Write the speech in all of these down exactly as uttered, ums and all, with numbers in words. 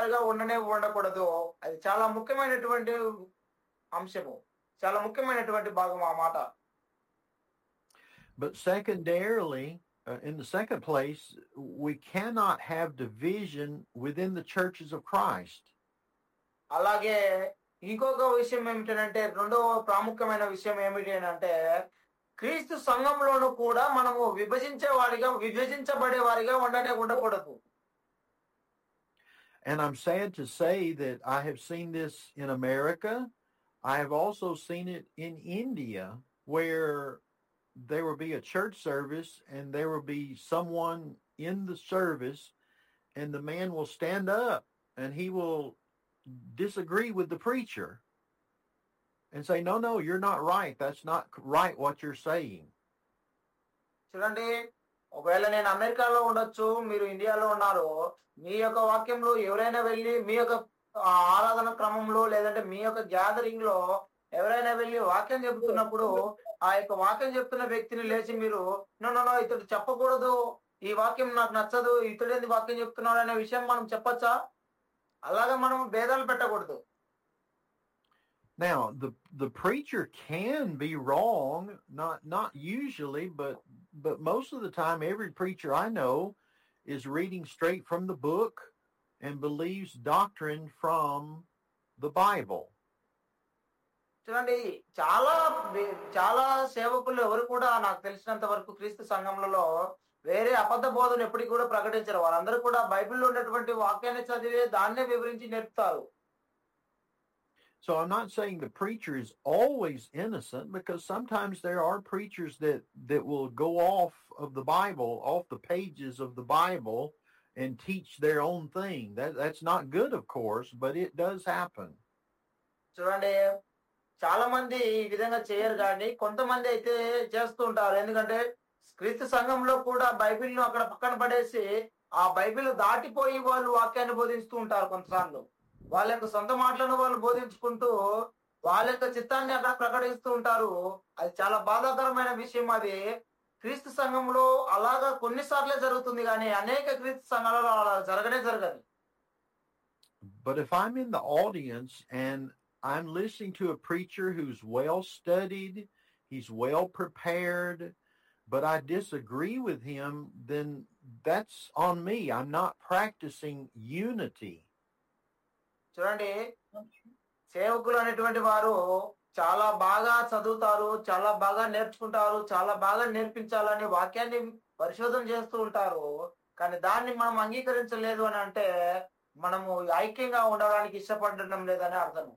వారిగా ఉండనే ఉండకూడదు. అది చాలా ముఖ్యమైనటువంటి అంశము. చాలా ముఖ్యమైనటువంటి భాగం ఆ మాట. But secondarily, uh, in the second place, we cannot have division within the churches of Christ. అలాగే ఇంకొక విషయం ఏమిటంటే, రెండవ ప్రాముఖ్యమైన విషయం ఏమిటి అంటే, క్రీస్తు సంఘంలోనూ కూడా మనము విభజించే వారిగా విభజించబడే వారిగా ఉండనే ఉండకూడదు. And I'm sad to say that I have seen this in America. I have also seen it in India, where there will be a church service and there will be someone in the service and the man will stand up and he will disagree with the preacher and say, no, no, you're not right. That's not right what you're saying. చూడండి, ఒకవేళ నేను అమెరికాలో ఉండొచ్చు, మీరు ఇండియాలో ఉన్నారు. మీ యొక్క వాక్యంలో ఎవరైనా వెళ్ళి మీ యొక్క ఆరాధన క్రమంలో లేదంటే మీ యొక్క గ్యాదరింగ్ లో ఎవరైనా వెళ్ళి వాక్యం చెబుతున్నప్పుడు ఆ యొక్క వాక్యం చెప్తున్న వ్యక్తిని లేచి మీరు నో నో ఇతడు చెప్పకూడదు, ఈ వాక్యం నాకు నచ్చదు, ఇతడేంది వాక్యం చెప్తున్నాడు అనే విషయం మనం చెప్పచ్చా? అలాగా మనం భేదాలు పెట్టకూడదు. Now, the the preacher can be wrong, not not usually, but but most of the time, every preacher I know is reading straight from the book and believes doctrine from the Bible. చూడండి, చాలా చాలా సేవకులు ఎవరు కూడా నాకు తెలిసినంత వరకు క్రీస్తు సంఘములలో వేరే అబద్ధ బోధన ఎప్పటికీ కూడా ప్రకటించరు. వారందరూ కూడా బైబిల్లో ఉన్నటువంటి వాక్యాన్ని చదివి దాన్నే వివరించి నేర్పుతారు. So I'm not saying the preacher is always innocent, because sometimes there are preachers that, that will go off of the Bible, off the pages of the Bible, and teach their own thing. That that's not good, of course, but it does happen. చూడండి, చాలా మంది ఈ విధంగా చేయరు, కానీ కొంతమంది అయితే చేస్తూ ఉంటారు. ఎందుకంటే క్రీస్తు సంఘంలో కూడా బైబిల్ను అక్కడ పక్కన పడేసి ఆ బైబిల్ దాటిపోయి వాళ్ళు వాక్యాన్ని బోధిస్తూ ఉంటారు. కొంతసార్లు వాళ్ళ యొక్క సొంత మాటలను వాళ్ళు బోధించుకుంటూ వాళ్ళ యొక్క చిత్తాన్ని అక్కడ ప్రకటిస్తూ ఉంటారు. అది చాలా బాధాకరమైన విషయం. అది క్రీస్తు సంఘంలో అలాగా కొన్నిసార్లే జరుగుతుంది, కానీ అనేక క్రీస్తు సంఘాలలో అలా జరగనే జరగదు. But if I'm in the audience and I'm listening to a preacher who's well studied, he's well prepared, but I disagree with him, then that's on me. I'm not practicing unity. చూడండి, సేవకులు అనేటువంటి వారు చాలా బాగా చదువుతారు, చాలా బాగా నేర్చుకుంటారు, చాలా బాగా నేర్పించాలని వాక్యాన్ని పరిశోధన చేస్తూ ఉంటారు. కానీ దాన్ని మనం అంగీకరించలేదు అని అంటే మనము ఐక్యంగా ఉండడానికి ఇష్టపడడం లేదని అర్థం.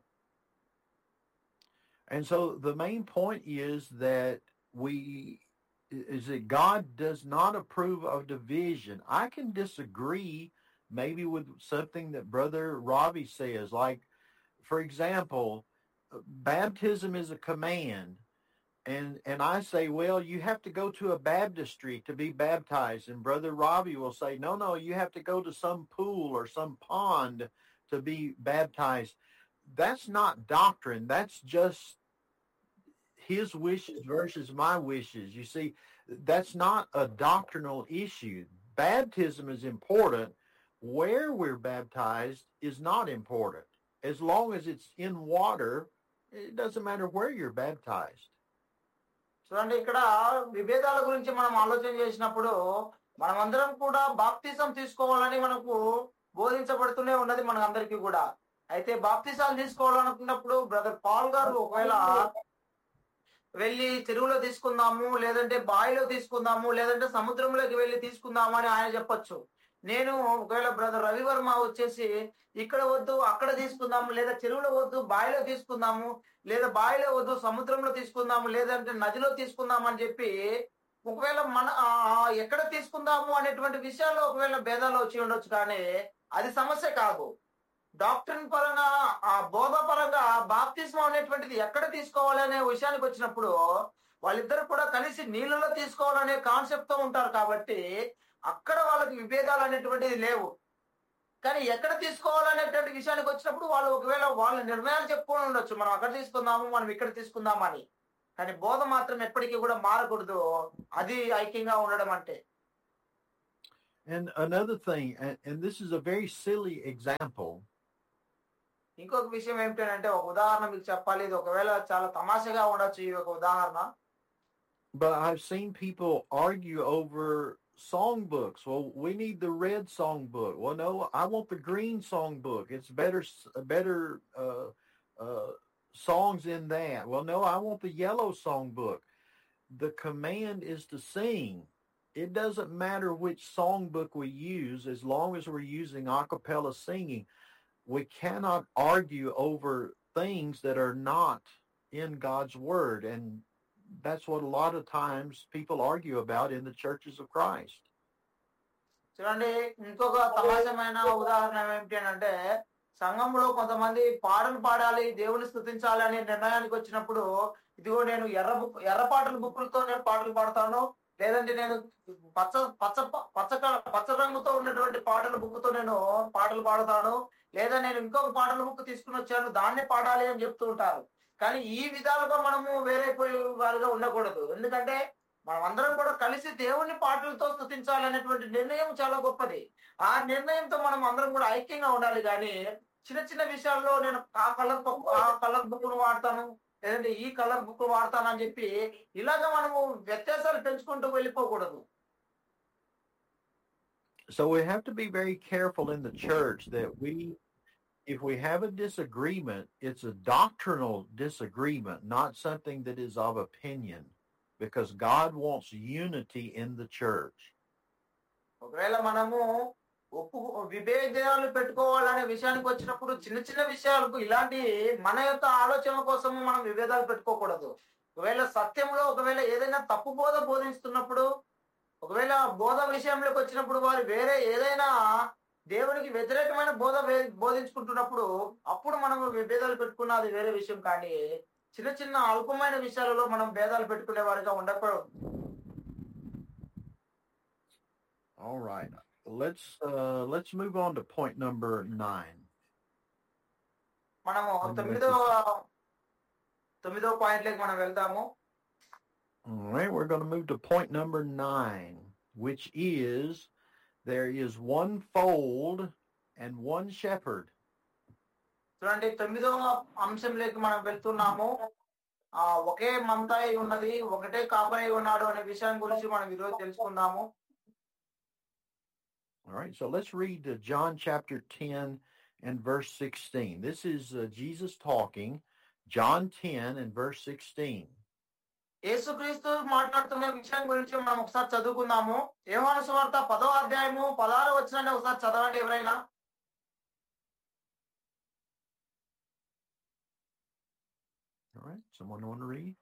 And so the main point is that we is that God does not approve of division. I can disagree maybe with something that Brother Robbie says, like, for example, baptism is a command. And and I say, well, you have to go to a baptistry to be baptized. And Brother Robbie will say, no, no, you have to go to some pool or some pond to be baptized. That's not doctrine. That's just his wishes versus my wishes. You see, that's not a doctrinal issue. Baptism is important. Where we're baptized is not important. As long as it's in water, it doesn't matter where you're baptized. చూడండి, ఇక్కడ విభేదాల గురించి మనం ఆలోచన చేసినప్పుడు మనమందరం కూడా బాప్తిజం తీసుకోవాలని మనకు బోధించబడుతూనే ఉన్నది మనందరికీ కూడా. అయితే బాప్తిజాలు తీసుకోవాలనుకున్నప్పుడు బ్రదర్ పాల్ గారు ఒకవేళ వెళ్ళి చెరువులో తీసుకుందాము, లేదంటే బావిలో తీసుకుందాము, లేదంటే సముద్రంలోకి వెళ్ళి తీసుకుందాము అని ఆయన చెప్పొచ్చు. నేను ఒకవేళ బ్రదర్ రవివర్మ వచ్చేసి ఇక్కడ వద్దు అక్కడ తీసుకుందాము, లేదా చెరువులో వద్దు బావిలో తీసుకుందాము, లేదా బావిలో వద్దు సముద్రంలో తీసుకుందాము, లేదంటే నదిలో తీసుకుందాము అని చెప్పి ఒకవేళ మన ఎక్కడ తీసుకుందాము అనేటువంటి విషయాల్లో ఒకవేళ భేదాలు వచ్చి ఉండొచ్చు, కానీ అది సమస్య కాదు. డాక్టరీన్ పరంగా ఆ బోధ పరంగా బాప్తిస్మం అనేటువంటిది ఎక్కడ తీసుకోవాలి అనే విషయానికి వచ్చినప్పుడు వాళ్ళిద్దరు కూడా కలిసి నీళ్ళలో తీసుకోవాలనే కాన్సెప్ట్ తో ఉంటారు. కాబట్టి అక్కడ వాళ్ళకి విభేదాలు అనేటువంటిది లేవు. కానీ ఎక్కడ తీసుకోవాలనేటువంటి విషయానికి వచ్చినప్పుడు వాళ్ళు ఒకవేళ వాళ్ళ నిర్ణయాలు చెప్పుకొని ఉండొచ్చు, మనం అక్కడ తీసుకుందాము, మనం ఇక్కడ తీసుకుందాము అని. కానీ బోధ మాత్రం ఎప్పటికీ కూడా మారకూడదు. అది ఐక్యంగా ఉండడం అంటే. And another thing, and, and this is a very silly example. ఇంకొక విషయం ఏమిటంటే ఒక ఉదాహరణ మీకు చెప్పాలి. ఇది ఒకవేళ చాలా తమాషగా ఉండొచ్చు ఈ ఒక ఉదాహరణ. But I've seen people argue over songbooks. Well, we need the red songbook. Well, no, I want the green songbook. It's better, better uh, uh, songs in that. Well, no, I want the yellow songbook. The command is to sing. It doesn't matter which songbook we use as long as we're using a cappella singing. We cannot argue over things that are not in God's word. And that's what a lot of times people argue about in the churches of Christ. చూడండి, ఇంకొక తమాషమైన ఉదాహరణ ఏమిటి అంటే సంఘంలో కొంతమంది పాటలు పాడాలి, దేవుని స్తుతించాలి అనే నిర్ణయానికి వచ్చినప్పుడు, ఇదిగో నేను ఎర్ర బుక్ ఎర్ర పాటల బుక్కులతో నేను పాటలు పాడతాను, లేదంటే నేను పచ్చ పచ్చ పచ్చ పచ్చ రంగుతో ఉన్నటువంటి పాటల బుక్తో నేను పాటలు పాడతాను, లేదా నేను ఇంకొక పాటల బుక్ తీసుకుని వచ్చాను దాన్నే పాడాలి అని చెప్తూ ఉంటారు. కానీ ఈ విధాలుగా మనము వేరైపోయే వారుగా ఉండకూడదు. ఎందుకంటే మనం అందరం కూడా కలిసి దేవుని పాటలతో స్తుతించాలనేటువంటి నిర్ణయం చాలా గొప్పది. ఆ నిర్ణయంతో మనం అందరం కూడా ఐక్యంగా ఉండాలి. కానీ చిన్న చిన్న విషయాల్లో నేను ఆ కలర్ ఆ కలర్ బుక్ ను వాడతాను, లేదంటే ఈ కలర్ బుక్ వాడతాను అని చెప్పి ఇలాగా మనము వ్యత్యాసాలు పెంచుకుంటూ వెళ్ళిపోకూడదు. So we have to be very careful in the church that we, if we have a disagreement, it's a doctrinal disagreement, not something that is of opinion, because God wants unity in the church. ఒకవేళ మనము ఒప్పు విభేదాలు పెట్టుకోవాలనే విషయానికి వచ్చినప్పుడు చిన్న చిన్న విషయాలకు ఇలాంటి మన యొక్క ఆలోచన కోసము మనం విభేదాలు పెట్టుకోకూడదు. ఒకవేళ సత్యంలో ఒకవేళ ఏదైనా తప్పు బోధ బోధిస్తున్నప్పుడు, ఒకవేళ బోధ విషయంలోకి వచ్చినప్పుడు వారు వేరే ఏదైనా దేవునికి వ్యతిరేకమైన బోధ బోధించుకుంటున్నప్పుడు అప్పుడు మనం విభేదాలు పెట్టుకున్నది వేరే విషయం. కానీ చిన్న చిన్న అల్పమైన విషయాలలో మనం భేదాలు పెట్టుకునే వారిగా ఉండకూడదు. All right. Let's uh, let's move on to point number nine. మనము తొమ్మిదో తొమ్మిదో పాయింట్లోకి మనం వెళ్తాము. All right, we're going to move to point number nine, which is there is one fold and one shepherd. చూడండి, తొమ్మిదో అంశంలోకి మనం వెళ్తున్నాము. ఆ ఒకే మంతాయి ఉన్నది, ఒకటే కాపరి ఉన్నాడు అనే విషయం గురించి మనం ఈరోజు తెలుసుకుందాము. All right, so let's read uh, John chapter ten and verse sixteen. This is uh, Jesus talking, John ten and verse sixteen. యేసుక్రీస్తు మాట్లాడుతున్న విషయం గురించి మనం ఒకసారి చదువుకుందాము. యోహాను సువార్త పదో అధ్యాయము పదహారో వచనాన్ని ఒకసారి చదవండి ఎవరైనా. All right, someone want to read?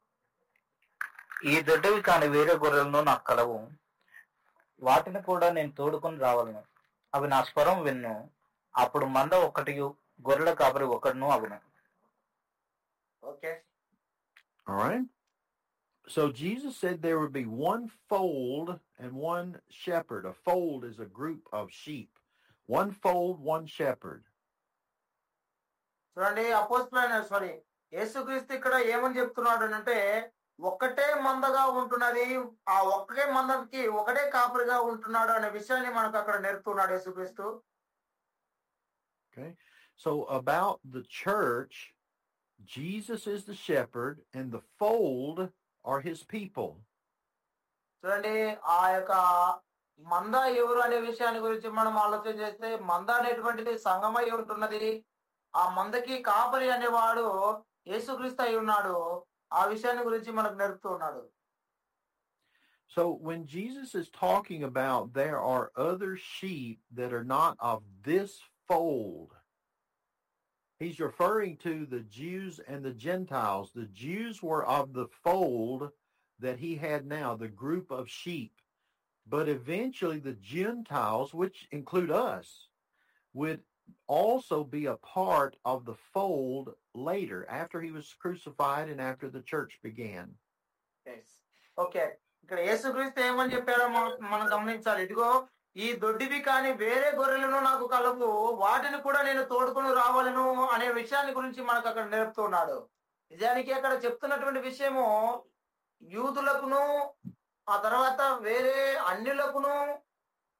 ఈ దొడ్డవి కాని వేరే గొర్రెలను నాకు కలవు, వాటిని కూడా నేను తోడుకొని రావాలను. అవి నా స్వరం విన్ను, అప్పుడు మంద ఒకటి గొర్రెల కాపరి ఒకడును అగును. Okay. All right. So Jesus said there would be one fold and one shepherd. A fold is a group of sheep. One fold, one shepherd. చూడండి, అపోస్తలుడైన సారీ యేసుక్రీస్తు ఇక్కడ ఏమని చెప్తున్నాడు అంటే ఒక్కటే మందగా ఉంటున్నది, ఆ ఒక్కటే మందకి ఒకటే కాపరిగా ఉంటున్నాడు అనే విషయాన్ని మనకు అక్కడ నేర్పుతున్నాడు యేసుక్రీస్తు. Okay. So about the church, Jesus is the shepherd and the fold are his people. చూడండి, ఆ యొక్క మంద ఎవరు అనే విషయాన్ని గురించి మనం ఆలోచన చేస్తే మంద అనేటువంటిది సంగమై ఉంటున్నది. ఆ మందకి కాపరి అనేవాడు యేసుక్రీస్తు అయి ఉన్నాడు. ఆ విషయాన్ని గురించి మనకు నేర్పుతూ ఉన్నాడు. So when Jesus is talking about there are other sheep that are not of this fold, he's referring to the Jews and the Gentiles. The Jews were of the fold that he had now, the group of sheep. But eventually the Gentiles, which include us, would also be a part of the fold later, after he was crucified and after the church began. Yes. Okay. ఇక్కడ యేసుక్రీస్తు ఏమని చెప్పారో మనం గమనించాలి. ఇదిగో ఈ దొడ్డివి కానీ వేరే గొర్రెలను నాకు కలవు, వాటిని కూడా నేను తోడుకొని రావాలను అనే విషయాన్ని గురించి మనకు అక్కడ నేర్పుతున్నాడు. నిజానికి అక్కడ చెప్తున్నటువంటి విషయము యూదులకును ఆ తర్వాత వేరే అన్యులకును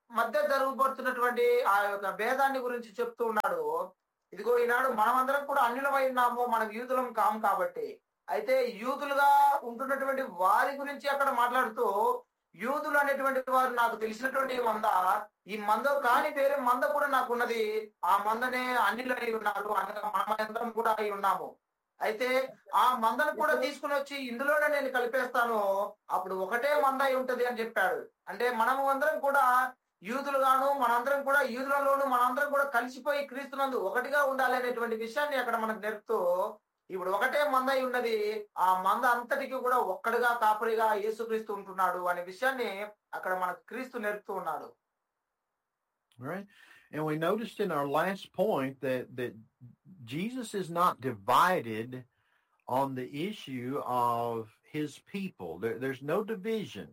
మధ్య జరగబడుతున్నటువంటి ఆ యొక్క భేదాన్ని గురించి చెప్తూ ఉన్నాడు. ఇదిగో ఈనాడు మనమందరం కూడా అన్యులమై ఉన్నాము, మనం యూదులం కాము కాబట్టి. అయితే యూదులుగా ఉంటున్నటువంటి వారి గురించి అక్కడ మాట్లాడుతూ, యూదులు అనేటువంటి వారు నాకు తెలిసినటువంటి మంద, ఈ మంద కాని వేరే మంద కూడా నాకు ఉన్నది, ఆ మందనే అన్యులు అయి ఉన్నారు, అనగా మనమందరం కూడా అయి ఉన్నాము. అయితే ఆ మందను కూడా తీసుకుని వచ్చి ఇందులోనే నేను కలిపేస్తాను, అప్పుడు ఒకటే మంద అయి ఉంటది అని చెప్పాడు. అంటే మనము అందరం కూడా యూదులుగాను, మనందరం కూడా యూదులలోను మనందరం కూడా కలిసిపోయి క్రీస్తునందు ఒకటిగా ఉండాలి అనేటువంటి విషయాన్ని అక్కడ మనకు నేర్పుతూ, ఇప్పుడు ఒకటే మంద అయి ఉన్నది, ఆ మంద అంతటికి కూడా ఒక్కడిగా కాపరిగా యేసుక్రీస్తు ఉంటున్నాడు అనే విషయాన్ని అక్కడ మనకు క్రీస్తు నేర్పుతూ ఉన్నాడు. Right? And we noticed in our last point that, that Jesus is not divided on the issue of his people. There, there's no division.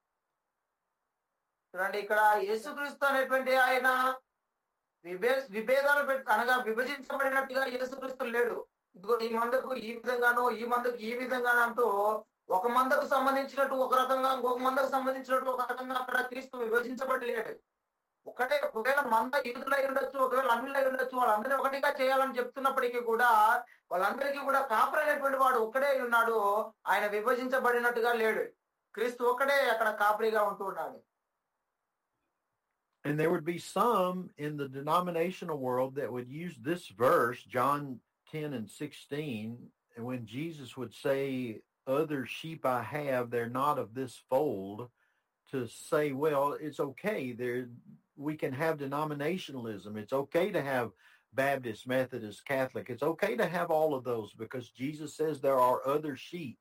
చూడండి, ఇక్కడ యేసుక్రీస్తు అనేటువంటి ఆయన విభే విభేదాలు పెట్టి అనగా విభజించబడినట్టుగా యేసుక్రీస్తు లేడు. ఇదిగో ఈ మందకు ఈ విధంగానో, ఈ మందకు ఈ విధంగానో అంటూ ఒక మందకు సంబంధించినట్టు ఒక రకంగా, ఇంకొక మందకు సంబంధించినట్టు ఒక రకంగా అక్కడ క్రీస్తు విభజించబడి లేడు. ఒకటే, ఒకవేళ మంద యూదులై ఉండొచ్చు, ఒకవేళ అన్యులై ఉండొచ్చు, వాళ్ళందరినీ ఒకటిగా చేయాలని చెప్తున్నప్పటికీ కూడా వాళ్ళందరికీ కూడా కాపరైనటువంటి వాడు ఒక్కడే ఉన్నాడు, ఆయన విభజించబడినట్టుగా లేడు. క్రీస్తు ఒక్కడే అక్కడ కాపరిగా ఉంటూ ఉన్నాడు. And there would be some in the denominational world that would use this verse, John ten and sixteen, and when Jesus would say, other sheep I have, they're not of this fold, to say, well, it's okay. There, we can have denominationalism. It's okay to have Baptist, Methodist, Catholic. It's okay to have all of those because Jesus says there are other sheep.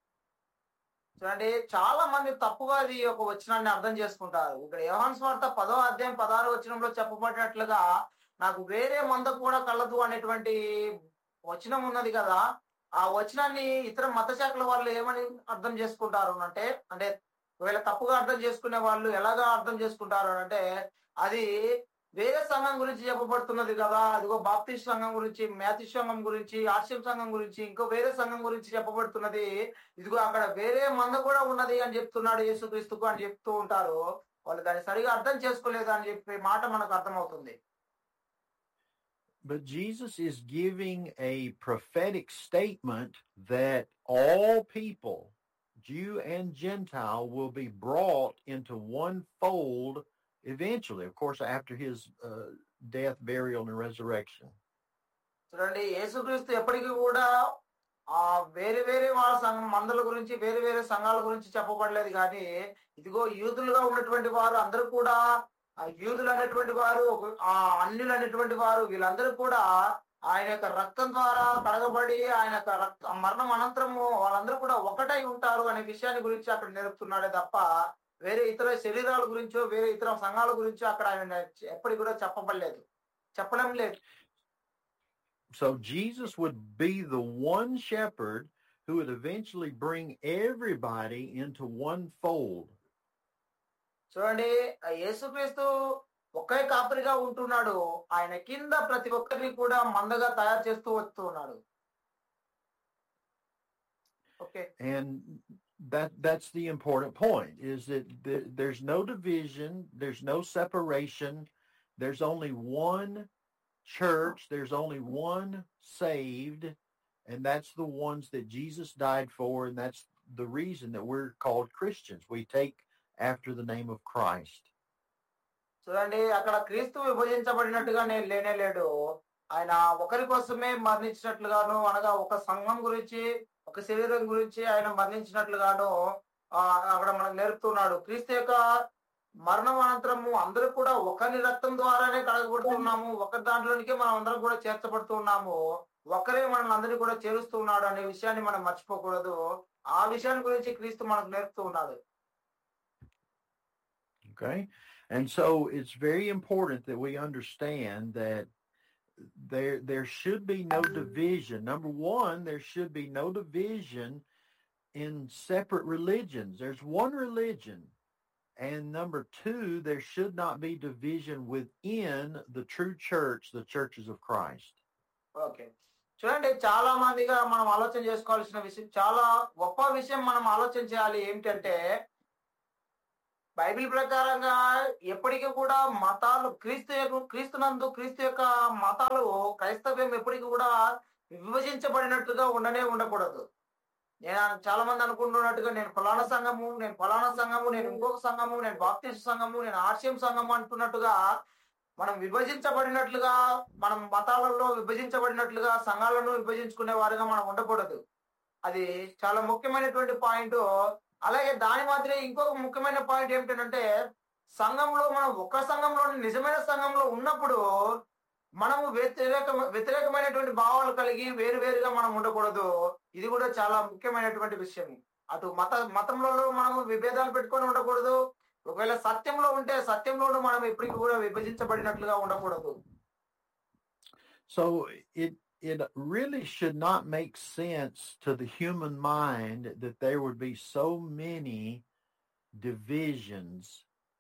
చూడండి, చాలా మంది తప్పుగా ఈ యొక్క వచనాన్ని అర్థం చేసుకుంటారు. ఇక్కడ యోహాను సువార్త పదో అధ్యాయం పదహారు వచనంలో చెప్పబడినట్లుగా నాకు వేరే మంద కూడా కలదు అనేటువంటి వచనం ఉన్నది కదా. ఆ వచనాన్ని ఇతర మత శాఖల వాళ్ళు ఏమని అర్థం చేసుకుంటారు అంటే, అంటే ఒకవేళ తప్పుగా అర్థం చేసుకునే వాళ్ళు ఎలాగా అర్థం చేసుకుంటారు అంటే, అది వేరే సంఘం గురించి చెప్పబడుతున్నది కదా, అదిగో బాప్టిస్ట్ సంఘం గురించి, మ్యాథిస్ట్ సంఘం గురించి, ఆర్షియం సంఘం గురించి, ఇంకో వేరే సంఘం గురించి చెప్పబడుతున్నది, ఇదిగో అక్కడ వేరే మంద కూడా ఉన్నది అని చెప్తున్నాడు యేసుక్రీస్తుకు అని చెప్తూ ఉంటారు. వాళ్ళు దాన్ని సరిగా అర్థం చేసుకోలేదు అని చెప్పే మాట మనకు అర్థమవుతుంది. But Jesus is giving a prophetic statement that all people, Jew and Gentile, will be brought into one fold eventually, of course, after his uh, death, burial, and resurrection. చూడండి, యేసుక్రీస్తు ఎప్పటికీ కూడా ఆ వేరే వేరే వాళ్ళ సంఘం మందల గురించి, వేరే వేరే సంఘాల గురించి చెప్పబడలేదు. కానీ ఇదిగో యూదులుగా ఉన్నటువంటి వారు అందరూ కూడా, ఆ యూదులు అనేటువంటి వారు, ఆ అన్యులు అనేటువంటి వారు, వీళ్ళందరూ కూడా ఆయన యొక్క రక్తం ద్వారా కడగబడి ఆయన యొక్క రక్త మరణం అనంతరము వాళ్ళందరూ కూడా ఒకటై ఉంటారు అనే విషయాన్ని గురించి అక్కడ నేర్పుతున్నాడే తప్ప వేరే ఇతర శరీరాల గురించో వేరే ఇతర సంఘాల గురించో అక్కడ ఆయన ఎప్పటికి కూడా చెప్పబడలేదు, చెప్పడం లేదు. So Jesus would be the one shepherd who would eventually bring everybody into one fold. చూడండి, యేసుక్రీస్తు ఒకే కాపరిగా ఉంటున్నాడు, ఆయన కింద ప్రతి ఒక్కరిని కూడా మందగా తయారు చేస్తూ వస్తూ ఉన్నాడు. Okay, And that that's the important point, is that th- there's no division, there's no separation, there's only one church, there's only one saved, and that's the ones that Jesus died for, and that's the reason that we're called Christians. We take after the name of Christ. చూడండి, అక్కడ క్రీస్తు విభజించబడినట్టుగా నేను లేనే లేడు. ఆయన ఒకరి కోసమే మరణించినట్లుగాను, అనగా ఒక సంఘం గురించి, ఒక శరీరం గురించి ఆయన మరణించినట్లుగాను ఆ అక్కడ మనకు నేర్పుతున్నాడు. క్రీస్తు యొక్క మరణం అనంతరము అందరూ కూడా ఒకరి రక్తం ద్వారానే కడగబడుతున్నాము, ఒకరి దాంట్లోనికే మనం అందరం కూడా చేర్చబడుతూ ఉన్నాము, ఒకరే మనల్ని అందరినీ కూడా చేరుస్తూ ఉన్నాడు అనే విషయాన్ని మనం మర్చిపోకూడదు. ఆ విషయాన్ని గురించి క్రీస్తు మనకు నేర్పుతూ ఉన్నాడు. Okay? And so it's very important that we understand that there there should be no division. Number one, there should be no division in separate religions. There's one religion. And number two, there should not be division within the true church, the churches of Christ. Okay, చూడండి, చాలా మందిగా మనం ఆలోచన చేసుకోవాల్సిన విషయం, చాలా గొప్ప విషయం మనం ఆలోచన చేయాలి. ఏమిటంటే బైబిల్ ప్రకారంగా ఎప్పటికీ కూడా మతాలు క్రీస్తు యొక్క- క్రీస్తునందు క్రీస్తు యొక్క మతాలు క్రైస్తవ్యం ఎప్పటికీ కూడా విభజించబడినట్లుగా ఉండనే ఉండకూడదు. నేను చాలా మంది అనుకుంటున్నట్టుగా నేను ఫలానా సంఘము నేను ఫలానా సంఘము నేను ఇంకొక సంఘము నేను బాప్టిస్ట్ సంఘము నేను ఆర్షియం సంఘము అంటున్నట్టుగా మనం విభజించబడినట్లుగా మనం మతాలలో విభజించబడినట్లుగా సంఘాలను విభజించుకునే వారుగా మనం ఉండకూడదు. అది చాలా ముఖ్యమైనటువంటి పాయింట్. అలాగే దాని మాత్రమే ఇంకొక ముఖ్యమైన పాయింట్ ఏమిటంటే సంఘంలో మనం ఒక సంఘంలోని నిజమైన సంఘంలో ఉన్నప్పుడు మనము వ్యతిరేక వ్యతిరేకమైనటువంటి భావాలు కలిగి వేరు వేరుగా మనం ఉండకూడదు. ఇది కూడా చాలా ముఖ్యమైనటువంటి విషయం. అటు మత మతంలో మనము విభేదాలు పెట్టుకొని ఉండకూడదు. ఒకవేళ సత్యంలో ఉంటే సత్యంలోనూ మనం ఎప్పటికీ కూడా విభజించబడినట్లుగా ఉండకూడదు. So it it really should not make sense to the human mind that there would be so many divisions.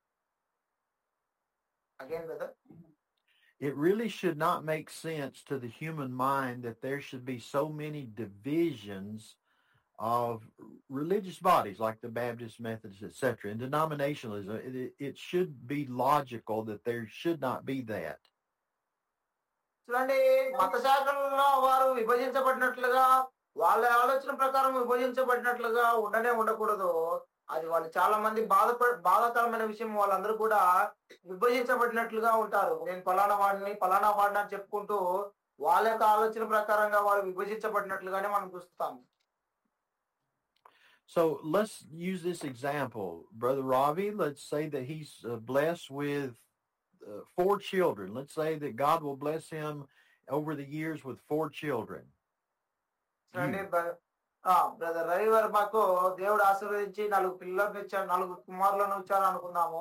Again, brother. It really should not make sense to the human mind that there should be so many divisions of religious bodies like the Baptist, Methodist, et cetera. In denominationalism, it, it should be logical that there should not be that. చూడండి, మత శాఖల్లో వారు విభజించబడినట్లుగా వాళ్ళ ఆలోచన ప్రకారం విభజించబడినట్లుగా ఉండనే ఉండకూడదు. అది వాళ్ళు చాలా మంది బాధప బాధాకరమైన విషయం. వాళ్ళందరూ కూడా విభజించబడినట్లుగా ఉంటారు. నేను ఫలానా వాడిని ఫలానా వాడిని అని చెప్పుకుంటూ వాళ్ళ యొక్క ఆలోచన ప్రకారంగా వారు విభజించబడినట్లుగానే మనం చూస్తాం. So let's use this example. Brother Ravi, let's say that he's uh, blessed with uh, four children. Let's say that God will bless him over the years with four children. చూడండి, బ్రదర్ రవి వర్మకు దేవుడు ఆశీర్వదించి నలుగురు పిల్లలను ఇచ్చారు, నలుగురు కుమారులను ఇచ్చారు అనుకున్నాము.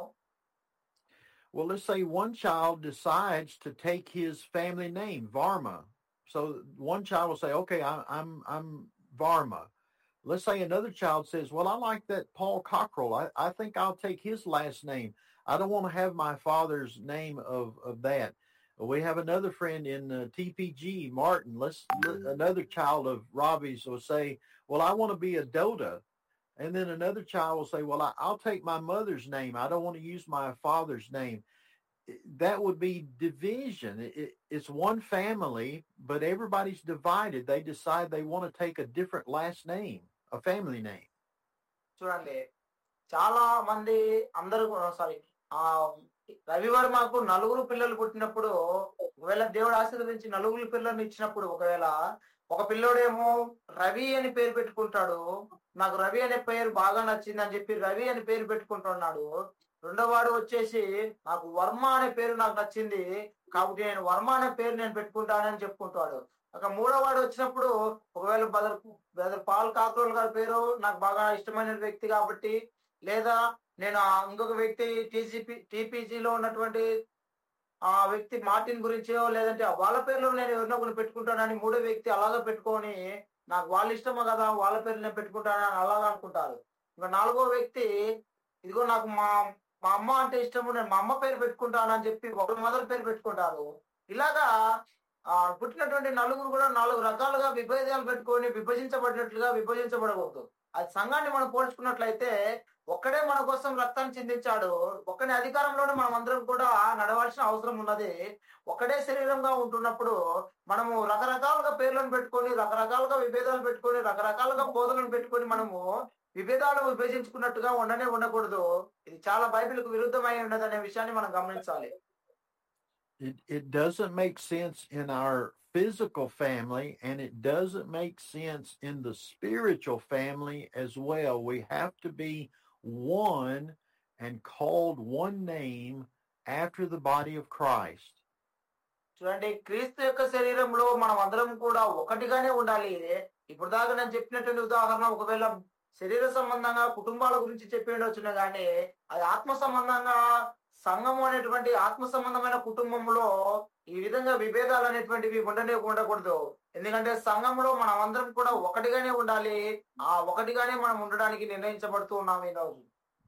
Well, let's say one child decides to take his family name, Varma. So one child will say, okay, I, I'm I'm Varma. Let's say another child says, well, I like that Paul Cockrell. I, I think I'll take his last name. I don't want to have my father's name of, of that. We have another friend in uh, T P G, Martin. Let's let, another child of Robbie's will say, well, I want to be a Doda. And then another child will say, well, I, I'll take my mother's name. I don't want to use my father's name. That would be division. It, it, it's one family, but everybody's divided. They decide they want to take a different last name, a family name. చూడండి, చాలా మంది అందరూ sorry ఆ రవివర్మకు నలుగురు పిల్లలు పుట్టినప్పుడు ఒకవేళ దేవుడు ఆశీర్వదించి నలుగురు పిల్లల్ని ఇచ్చినప్పుడు ఒకవేళ ఒక పిల్లోడేమో రవి అని పేరు పెట్టుకుంటాడు. నాకు రవి అనే పేరు బాగా నచ్చింది అని చెప్పి రవి అని పేరు పెట్టుకుంటున్నాడు. రెండో వాడు వచ్చేసి నాకు వర్మ అనే పేరు నాకు నచ్చింది కాబట్టి నేను వర్మ అనే పేరు నేను పెట్టుకుంటానని చెప్పుకుంటాడు. ఒక మూడో వాడు వచ్చినప్పుడు ఒకవేళ బదర్ బదర్ పాల్ కాక్రోల్ గారి పేరు నాకు బాగా ఇష్టమైన వ్యక్తి కాబట్టి, లేదా నేను ఇంకొక వ్యక్తి టీసీపీ టీపీజీలో ఉన్నటువంటి ఆ వ్యక్తి మార్టిన్ గురించో లేదంటే వాళ్ళ పేర్లో నేను ఎవరినో కొన్ని పెట్టుకుంటానని మూడో వ్యక్తి అలాగా పెట్టుకొని నాకు వాళ్ళ ఇష్టమో కదా వాళ్ళ పేరు నేను పెట్టుకుంటానని అలాగా అనుకుంటారు. ఇంకా నాలుగో వ్యక్తి ఇదిగో నాకు మా మా అమ్మ అంటే ఇష్టము నేను మా అమ్మ పేరు పెట్టుకుంటానని చెప్పి ఒక మదర్ పేరు పెట్టుకుంటారు. ఇలాగా ఆ పుట్టినటువంటి నలుగురు కూడా నాలుగు రకాలుగా విభేదాలు పెట్టుకొని విభజించబడినట్లుగా విభజించబడకూడదు. అది సంఘాన్ని మనం పోల్చుకున్నట్లయితే ఒక్కడే మన కోసం రక్తాన్ని చిందించాడు. ఒక్కడే అధికారంలోనే మనం అందరం కూడా నడవాల్సిన అవసరం ఉన్నది. ఒకటే శరీరంగా ఉంటున్నప్పుడు మనము రకరకాలుగా పేర్లను పెట్టుకొని రకరకాలుగా విభేదాలు పెట్టుకొని రకరకాలుగా బోధనలు పెట్టుకొని మనము విభేదాలు విభజించుకున్నట్టుగా ఉండనే ఉండకూడదు. ఇది చాలా బైబిల్కు విరుద్ధమై ఉన్నది అనే విషయాన్ని మనం గమనించాలి. It it doesn't make sense in our physical family, and it doesn't make sense in the spiritual family as well. We have to be one and called one name after the body of Christ. చూడండి, క్రీస్తు యొక్క శరీరంలో మనం అందరం కూడా ఒకటిగానే ఉండాలి. ఇప్పుడు దాకా నేను చెప్పినటువంటి ఉదాహరణ ఒకవేళ శరీర సంబంధంగా కుటుంబాల గురించి చెప్పి ఉండొచ్చునే కానీ అది ఆత్మ సంబంధంగా సంఘము అనేటువంటి ఆత్మ సంబంధమైన కుటుంబంలో ఈ విధంగా విభేదాలు అనేటువంటివి ఉండనే ఉండకూడదు. ఎందుకంటే సంఘంలో మనం అందరం కూడా ఒకటిగానే ఉండాలి. ఆ ఒకటిగానే మనం ఉండడానికి నిర్ణయించబడుతూ ఉన్నాం ఈ రోజు.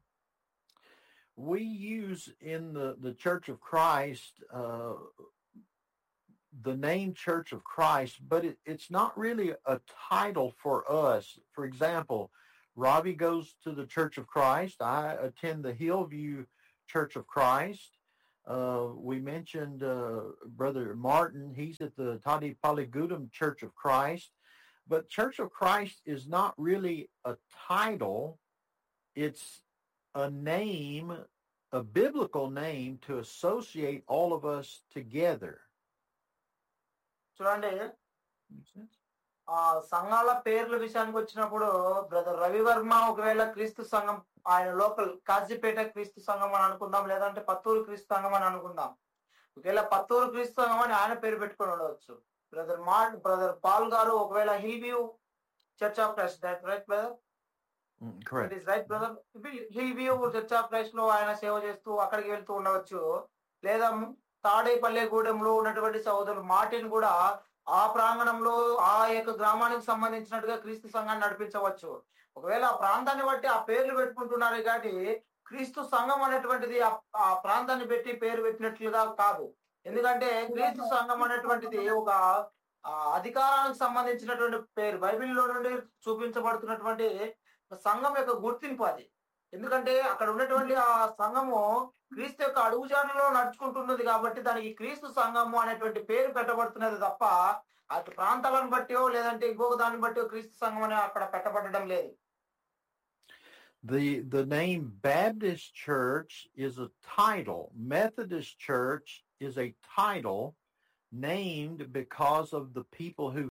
We use in the, the Church of Christ uh, the name Church of Christ, but it, it's not really a title for us. For example, Robbie goes to the Church of Christ. I attend the Hillview Church of Christ. Uh, we mentioned uh, Brother Martin. He's at the Tadi Paligudam Church of Christ. But Church of Christ is not really a title. It's a name, a biblical name to associate all of us together. చూడండి, ఆ సంఘాల పేర్ల విషయానికి వచ్చినప్పుడు brother Ravi Varma ఒకవేళ క్రీస్తు సంఘం, ఆయన లోకల్ కాజీపేట క్రీస్తు సంఘం అని అనుకుందాం, లేదంటే పత్తూరు క్రీస్తు సంఘం అని అనుకుందాం. ఒకవేళ పత్తూరు క్రీస్తు సంఘం అని ఆయన పేరు పెట్టుకొని ఉండవచ్చు. బ్రదర్ మా బ్రదర్ పాల్ గారు ఒకవేళ hill view church of Christ, that right brother? Correct. It is right brother. Hill view church of Christ లో ఆయన సేవ చేస్తూ అక్కడికి వెళ్తూ ఉండవచ్చు. లేదా తాడేపల్లెగూడెంలో ఉన్నటువంటి సహోదరులు మార్టిన్ కూడా ఆ ప్రాంగణంలో ఆ యొక్క గ్రామానికి సంబంధించినట్టుగా క్రీస్తు సంఘాన్ని నడిపించవచ్చు. ఒకవేళ ఆ ప్రాంతాన్ని బట్టి ఆ పేర్లు పెట్టుకుంటున్నారు కాబట్టి క్రీస్తు సంఘం అనేటువంటిది ఆ ప్రాంతాన్ని పెట్టి పేరు పెట్టినట్లుగా కాదు. ఎందుకంటే క్రీస్తు సంఘం అనేటువంటిది ఒక అధికారానికి సంబంధించినటువంటి పేరు. బైబిల్లో నుండి చూపించబడుతున్నటువంటి సంఘం యొక్క గుర్తింపు అది. ఎందుకంటే అక్కడ ఉన్నటువంటి ఆ సంఘము క్రీస్తు యొక్క అడుగుజాడలో నడుచుకుంటున్నది కాబట్టి దానికి క్రీస్తు సంఘము అనేటువంటి పేరు పెట్టబడుతున్నది తప్ప అటు ప్రాంతాలను బట్టో లేదంటే ఇంకొక దాన్ని బట్టి క్రీస్తు సంఘం అని అక్కడ పెట్టబడడం లేదు. The the name Baptist Church is a title. Methodist Church is a title named because of the people who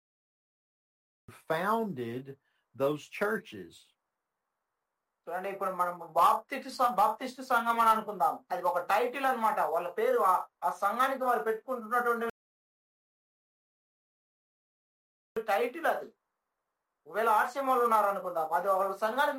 founded those churches. చూడండి, ఇప్పుడు మనం బాప్టిస్ట్ బాప్టిస్ట్ సంఘం అని అనుకుందాం, అది ఒక టైటిల్ అన్నమాట. వాళ్ళ పేరు ఆ సంఘానికి వాళ్ళు పెట్టుకుంటున్నటువంటి టైటిల్ అది. ఒకవేళ ఆర్సీఎం వాళ్ళు ఉన్నారు అనుకుందాం, అది వాళ్ళ సంఘానికి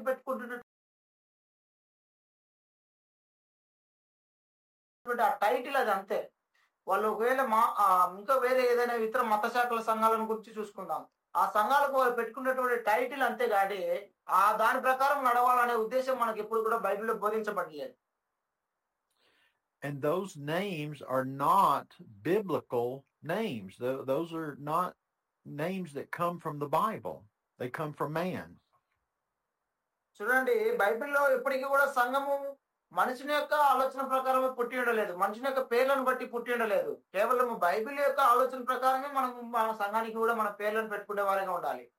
పెట్టుకుంటున్నటువంటి ఆ టైటిల్ అది అంతే. వాళ్ళు ఒకవేళ మా ఇంకా వేరే ఏదైనా ఇతర మత శాఖల సంఘాలను గురించి చూసుకుందాం, ఆ సంఘాలకు వాళ్ళు పెట్టుకున్నటువంటి టైటిల్ అంతే కానీ ఆ దాని ప్రకారం నడవాలనే ఉద్దేశం మనకి ఎప్పుడు కూడా బైబిల్లో బోధించబడలేదు. And those names are not biblical names. Those are not names that come from the Bible. They come from man. చూడండి, బైబిల్లో ఎప్పటికీ కూడా సంఘము మనుషుని యొక్క ఆలోచన ప్రకారమే పుట్టి ఉండలేదు, మనుషుని యొక్క పేర్లను బట్టి పుట్టి ఉండలేదు. కేవలం బైబిల్ యొక్క ఆలోచన ప్రకారమే మనం మన సంఘానికి కూడా మన పేర్లను పెట్టుకునే వారిగా ఉండాలి.